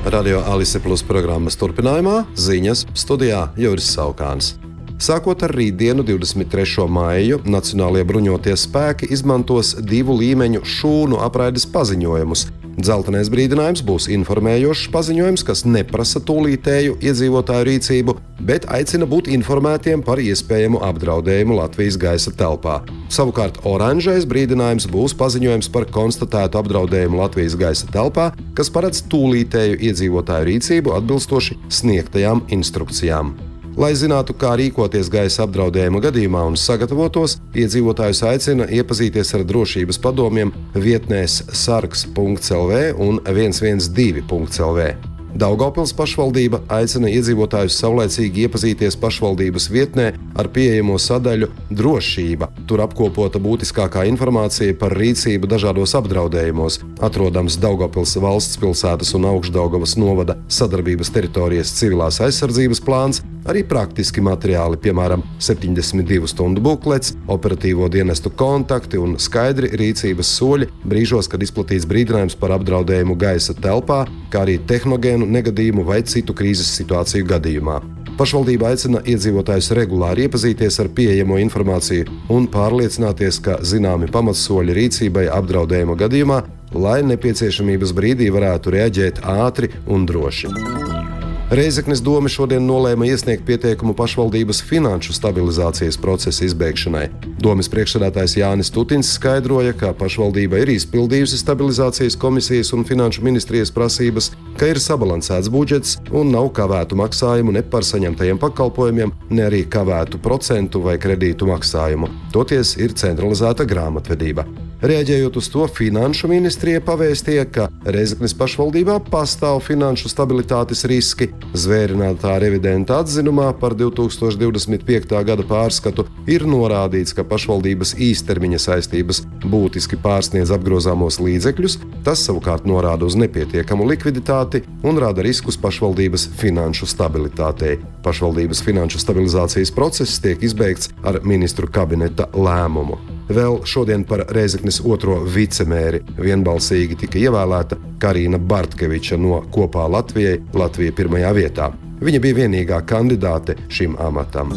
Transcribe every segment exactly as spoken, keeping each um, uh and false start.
Radio Alise Plus programmas turpinājumā ziņas studijā Juris Saukāns. Sākot ar rītdienu, divdesmit trešo maiju, Nacionālie bruņotie spēki izmantos divu līmeņu šūnu apraides paziņojumus. Dzeltenais brīdinājums būs informējošs paziņojums, kas neprasa tūlītēju iedzīvotāju rīcību, bet aicina būt informētiem par iespējamu apdraudējumu Latvijas gaisa telpā. Savukārt oranžais brīdinājums būs paziņojums par konstatētu apdraudējumu Latvijas gaisa telpā, kas paredz tūlītēju iedzīvotāju rīcību atbilstoši sniegtajām instrukcijām. Lai zinātu, kā rīkoties gaisa apdraudējuma gadījumā un sagatavotos, iedzīvotājus aicina iepazīties ar drošības padomiem vietnēs sargs punkts el vē un viens viens divi punkts el vē. Daugavpils pašvaldība aicina iedzīvotājus saulēcīgi iepazīties pašvaldības vietnē ar pieejamo sadaļu Drošība. Tur apkopota būtiskākā informācija par rīcību dažādos apdraudējumos, atrodams Daugavpils valsts pilsētas un Augšdaugavas novada sadarbības teritorijas civilās aizsardzības plāns, arī praktiski materiāli, piemēram, septiņdesmit divu stundu buklets, operatīvo dienestu kontakti un skaidri rīcības soļi brīžos, kad izplatīts brīdinājums par apdraudējumu gaisa telpā, kā arī tehnogēnu negadījumu vai citu krīzes situāciju gadījumā. Pašvaldība aicina iedzīvotājus regulāri iepazīties ar pieejamo informāciju un pārliecināties, ka zināmi pamatsoļi rīcībai apdraudējuma gadījumā, lai nepieciešamības brīdī varētu reaģēt ātri un droši. Reizeknes dome šodien nolēma iesniegt pieteikumu pašvaldības finanšu stabilizācijas procesa izbeigšanai. Domes priekšsēdētājs Jānis Tutins skaidroja, ka pašvaldība ir izpildījusi stabilizācijas komisijas un finanšu ministrijas prasības, ka ir sabalansēts budžets un nav kavētu maksājumu ne par saņemtajiem pakalpojumiem, ne arī kavētu procentu vai kredītu maksājumu. Toties ir centralizēta grāmatvedība. Reaģējot uz to, Finanšu ministrija pavēstīja, ka Reizeknes pašvaldībā pastāv finanšu stabilitātes riski. Zvērinātā revidenta atzinumā par divi tūkstoši divdesmit piektā gada pārskatu ir norādīts, ka pašvaldības īstermiņa saistības būtiski pārsniedz apgrozāmos līdzekļus, tas savukārt norāda uz nepietiekamu likviditāti un rada riskus pašvaldības finanšu stabilitātei. Pašvaldības finanšu stabilizācijas process tiek izbeigts ar ministru kabineta lēmumu. Vēl šodien par Reizeknes otro vicemēri vienbalsīgi tika ievēlēta Karina Bartkeviča no Kopā Latvijai, Latvija pirmajā vietā. Viņa bija vienīgā kandidāte šim amatam.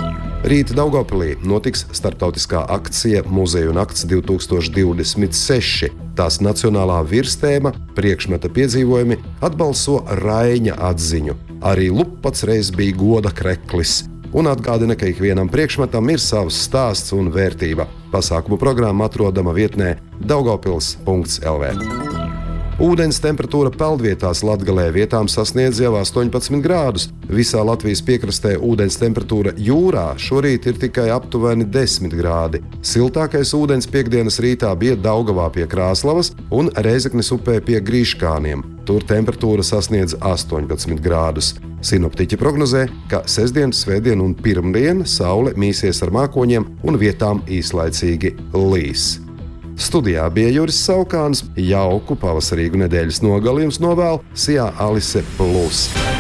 Rīt Daugavpilī notiks starptautiskā akcija Muzeju nakts divi tūkstoši divdesmit seši. Tās nacionālā virstēma priekšmeta piedzīvojumi atbalso Raiņa atziņu. Arī Lupats reiz bija goda kreklis. Un atgādina, ka ikvienam priekšmetam ir savs stāsts un vērtība. Pasākumu programma atrodama vietnē daugavpils punkts el vē. Ūdens temperatūra peldvietās Latgalē vietām sasniedz jau astoņpadsmit grādus. Visā Latvijas piekrastē ūdens temperatūra jūrā šorīt ir tikai aptuveni desmit grādi. Siltākais ūdens piekdienas rītā bija Daugavā pie Krāslavas un Reizeknes upē pie Grīškāniem. Tur temperatūra sasniedz astoņpadsmit grādus. Sinoptiķi prognozē, ka sestdien, svētdien un pirmdien saule mīsies ar mākoņiem un vietām īslaicīgi līs. Studijā bija Juris Saukāns, jauku pavasarīgu nedēļas nogali jums novēl Sijā Alise Plus.